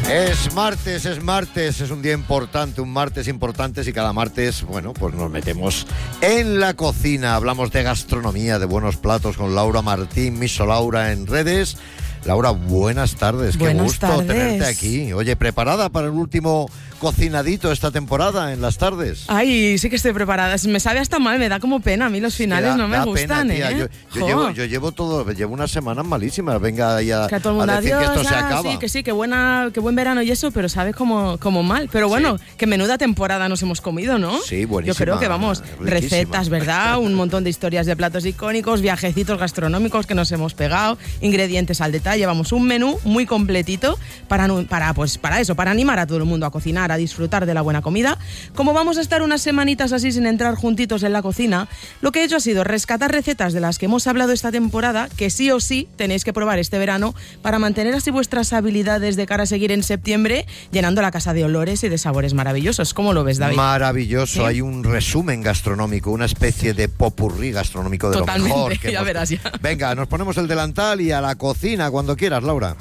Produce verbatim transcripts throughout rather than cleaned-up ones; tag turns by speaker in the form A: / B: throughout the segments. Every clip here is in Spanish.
A: Es martes, es martes, es un día importante, un martes importante y cada martes, bueno, pues nos metemos en la cocina. Hablamos de gastronomía, de buenos platos con Laura Martín, Miso Laura en redes. Laura, buenas tardes,
B: buenas
A: qué gusto
B: tardes.
A: tenerte aquí. Oye, ¿preparada para el último cocinadito esta temporada en las tardes?
B: Ay, sí que estoy preparada. Me sabe hasta mal, me da como pena. A mí los finales
A: da,
B: no me
A: da
B: gustan,
A: pena,
B: ¿eh?
A: Yo, yo, llevo, yo llevo todo, llevo unas semanas malísimas. Venga ya
B: que a, todo el mundo,
A: a decir
B: adiós,
A: que esto se
B: ah,
A: acaba.
B: Sí, que sí, que, buena, que buen verano y eso, pero sabes como, como mal. Pero bueno,
A: sí.
B: Que menuda temporada nos hemos comido, ¿no?
A: Sí, buenísima.
B: Yo creo que vamos,
A: riquísima.
B: Recetas, ¿verdad? Un montón de historias de platos icónicos, viajecitos gastronómicos que nos hemos pegado, ingredientes al detalle. Vamos, un menú muy completito para, para, pues, para eso, para animar a todo el mundo a cocinar, a disfrutar de la buena comida. Como vamos a estar unas semanitas así sin entrar juntitos en la cocina, lo que he hecho ha sido rescatar recetas de las que hemos hablado esta temporada, que sí o sí tenéis que probar este verano para mantener así vuestras habilidades de cara a seguir en septiembre, llenando la casa de olores y de sabores maravillosos. ¿Cómo lo ves, David?
A: Maravilloso.
B: ¿Sí?
A: Hay un resumen gastronómico, una especie de popurrí gastronómico de
B: Totalmente,
A: lo mejor que
B: ya
A: hemos...
B: verás ya.
A: Venga, nos ponemos el delantal y a la cocina cuando quieras, Laura.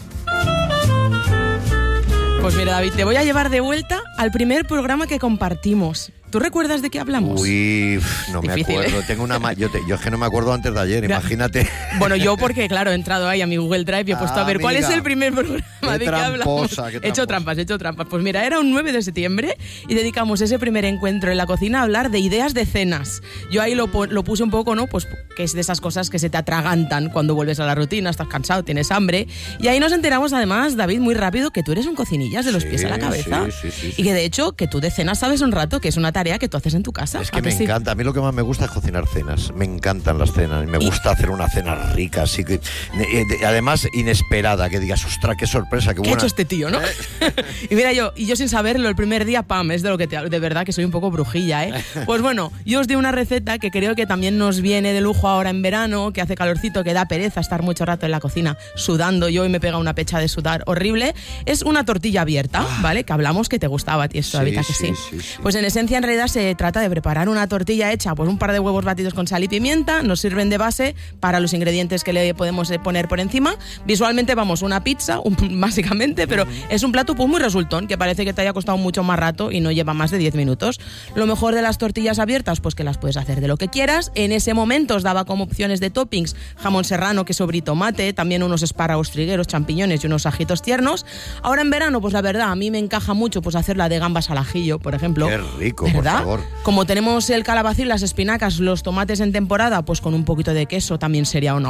B: Pues mira, David, te voy a llevar de vuelta al primer programa que compartimos. ¿Tú recuerdas de qué hablamos?
A: Uy, no
B: Difícil,
A: me acuerdo.
B: ¿eh?
A: Tengo una ma- yo, te, yo es que no me acuerdo antes de ayer, imagínate.
B: Bueno, yo porque, claro, he entrado ahí a mi Google Drive y he puesto
A: Ah,
B: a ver cuál
A: amiga.
B: es el primer programa
A: Qué
B: de qué
A: tramposa,
B: hablamos.
A: qué
B: He hecho
A: tramposa.
B: trampas, he hecho trampas. Pues mira, era un nueve de septiembre y dedicamos ese primer encuentro en la cocina a hablar de ideas de cenas. Yo ahí lo, lo puse un poco, ¿no? Pues que es de esas cosas que se te atragantan cuando vuelves a la rutina, estás cansado, tienes hambre. Y ahí nos enteramos además, David, muy rápido, que tú eres un cocinillas de los
A: Sí,
B: pies a la cabeza.
A: sí, sí, sí, sí.
B: Y que de hecho, que tú de cenas sabes un rato, que es una tarea que tú haces en tu casa.
A: Es que
B: ¿A
A: me
B: sí?
A: encanta, a mí lo que más me gusta es cocinar cenas, me encantan las cenas, y me
B: Y-
A: gusta hacer una cena rica, así que eh, de- además inesperada, que digas, ostras, qué sorpresa, qué
B: ¿Qué ha
A: buena.
B: hecho este tío, no? Y mira yo, y yo sin saberlo, el primer día, pam, es de lo que te hablo, de verdad que soy un poco brujilla, ¿eh? Pues bueno, yo os di una receta que creo que también nos viene de lujo ahora en verano, que hace calorcito, que da pereza estar mucho rato en la cocina sudando. Yo hoy me pega una pecha de sudar horrible. Es una tortilla abierta, ¿vale? Que hablamos que te gustaba a ti esto,
A: Sí,
B: David, ¿a que sí?
A: sí, sí, sí.
B: Pues en esencia, en realidad, se trata de preparar una tortilla hecha, pues un par de huevos batidos con sal y pimienta, nos sirven de base para los ingredientes que le podemos eh, poner por encima. Visualmente, vamos, una pizza, un- básicamente, pero es un plato pues muy resultón, que parece que te haya costado mucho más rato y no lleva más de diez minutos. Lo mejor de las tortillas abiertas, pues que las puedes hacer de lo que quieras. En ese momento os daba como opciones de toppings jamón serrano, queso brie, tomate, también unos espárragos trigueros, champiñones y unos ajitos tiernos. Ahora en verano, pues la verdad, a mí me encaja mucho pues hacerla de gambas al ajillo, por ejemplo.
A: Qué rico, por
B: ¿verdad?
A: favor.
B: Como tenemos el calabacín, las espinacas, los tomates en temporada, pues con un poquito de queso también sería una